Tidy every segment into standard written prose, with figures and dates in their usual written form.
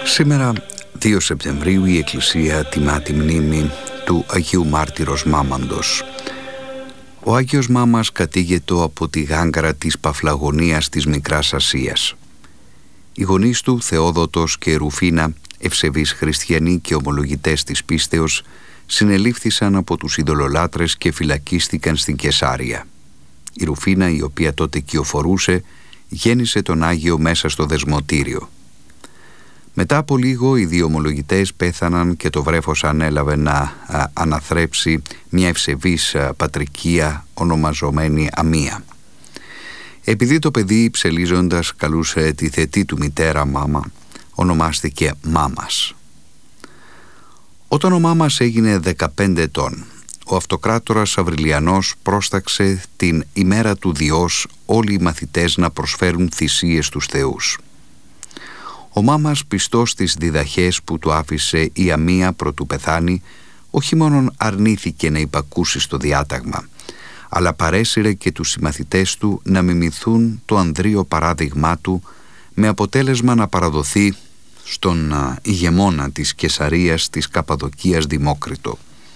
Σήμερα, 2 Σεπτεμβρίου, η Εκκλησία τιμά τη μνήμη του Αγίου Μάρτυρος Μάμαντος. Ο Άγιος Μάμας κατήγετο από τη γάγκαρα της Παφλαγωνίας της Μικράς Ασίας. Οι γονείς του, Θεόδοτος και Ρουφίνα, ευσεβείς χριστιανοί και ομολογητές της πίστεως, συνελήφθησαν από τους ειδωλολάτρες και φυλακίστηκαν στην Κεσάρια. Η Ρουφίνα, η οποία τότε κυοφορούσε, γέννησε τον Άγιο μέσα στο δεσμοτήριο. Μετά από λίγο οι δύο ομολογητές πέθαναν και το βρέφος ανέλαβε να αναθρέψει μια ευσεβής πατρικία ονομαζομένη Αμία. Επειδή το παιδί ψελίζοντας καλούσε τη θετή του μητέρα Μάμα, ονομάστηκε Μάμας. Όταν ο Μάμας έγινε 15 ετών, ο αυτοκράτορας Αυριλιανός πρόσταξε την ημέρα του Διός όλοι οι μαθητές να προσφέρουν θυσίες στους θεούς. Ο Μάμας, πιστός στις διδαχές που του άφησε η Αμία προτού πεθάνει, όχι μόνον αρνήθηκε να υπακούσει στο διάταγμα, αλλά παρέσυρε και τους συμμαθητές του να μιμηθούν το ανδρείο παράδειγμά του, με αποτέλεσμα να παραδοθεί στον ηγεμόνα της Κεσαρίας της Καπαδοκίας Δημόκριτο.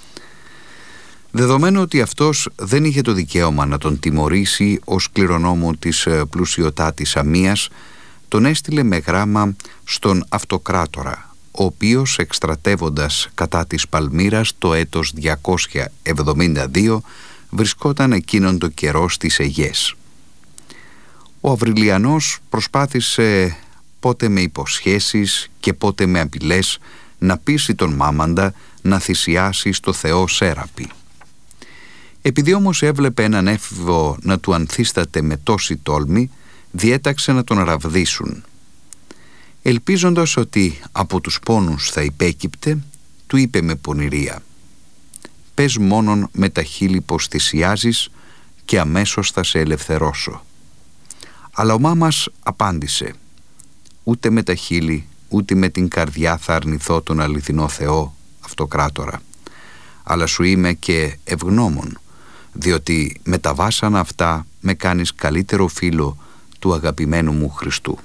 Δεδομένου ότι αυτός δεν είχε το δικαίωμα να τον τιμωρήσει ως κληρονόμο της πλουσιωτάτης Αμίας, τον έστειλε με γράμμα στον αυτοκράτορα, ο οποίος, εκστρατεύοντας κατά της Παλμύρας το έτος 272, βρισκόταν εκείνον το καιρό στις Αιγές. Ο Αυριλιανός προσπάθησε πότε με υποσχέσεις και πότε με απειλές να πείσει τον Μάμαντα να θυσιάσει στο θεό Σέραπη. Επειδή όμως έβλεπε έναν έφηβο να του ανθίσταται με τόση τόλμη, διέταξε να τον ραβδίσουν. Ελπίζοντας ότι από τους πόνους θα υπέκυπτε, του είπε με πονηρία: «Πες μόνον με τα χείλη πως θυσιάζεις και αμέσως θα σε ελευθερώσω». Αλλά ο Μάμας απάντησε: «Ούτε με τα χείλη ούτε με την καρδιά θα αρνηθώ τον αληθινό Θεό, αυτοκράτορα, αλλά σου είμαι και ευγνώμων, διότι με τα βάσανα αυτά με κάνεις καλύτερο φίλο του αγαπημένου μου Χριστού».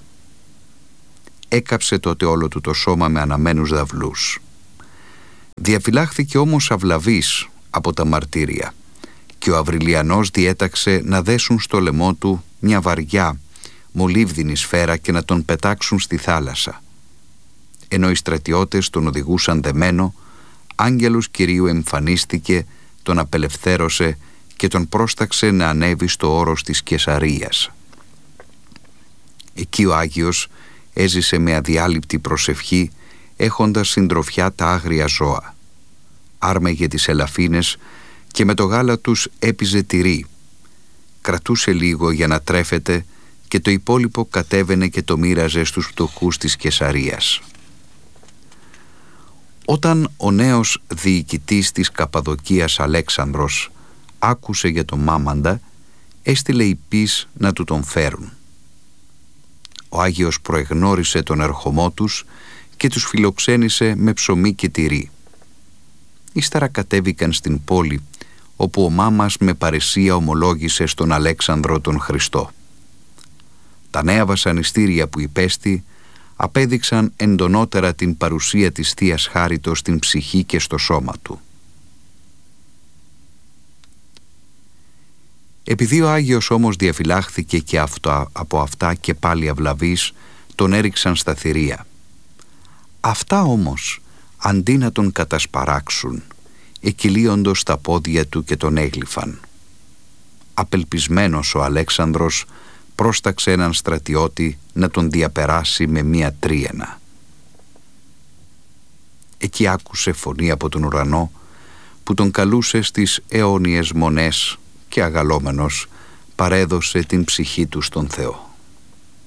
Έκαψε τότε όλο του το σώμα με αναμένους δαυλούς. Διαφυλάχθηκε όμως αυλαβής από τα μαρτύρια και ο Αυριλιανός διέταξε να δέσουν στο λαιμό του μια βαριά μολύβδινη σφαίρα και να τον πετάξουν στη θάλασσα. Ενώ οι στρατιώτες τον οδηγούσαν δεμένο, άγγελος Κυρίου εμφανίστηκε, τον απελευθέρωσε και τον πρόσταξε να ανέβει στο όρος της Κεσαρίας. Εκεί ο Άγιος έζησε με αδιάλειπτη προσευχή, έχοντας συντροφιά τα άγρια ζώα. Άρμεγε τις ελαφίνες και με το γάλα τους έπιζε τυρί. Κρατούσε λίγο για να τρέφεται και το υπόλοιπο κατέβαινε και το μοίραζε στους φτωχούς της Κεσαρίας. Όταν ο νέος διοικητής της Καπαδοκίας Αλέξανδρος άκουσε για τον Μάμαντα, έστειλε υπείς να του τον φέρουν. Ο Άγιος προεγνώρισε τον ερχομό τους και τους φιλοξένησε με ψωμί και τυρί. Ύστερα κατέβηκαν στην πόλη, όπου ο Μάμας με παρεσία ομολόγησε στον Αλέξανδρο τον Χριστό. Τα νέα βασανιστήρια που υπέστη απέδειξαν εντονότερα την παρουσία της Θείας Χάριτος στην ψυχή και στο σώμα του. Επειδή ο Άγιος όμως διαφυλάχθηκε και από αυτά και πάλι αυλαβής, τον έριξαν στα θηρία. Αυτά όμως, αντί να τον κατασπαράξουν, εκυλίοντος τα πόδια του και τον έγλυφαν. Απελπισμένος ο Αλέξανδρος πρόσταξε έναν στρατιώτη να τον διαπεράσει με μία τρίαινα. Εκεί άκουσε φωνή από τον ουρανό που τον καλούσε στις αιώνιες μονές και αγαλόμενος παρέδωσε την ψυχή του στον Θεό.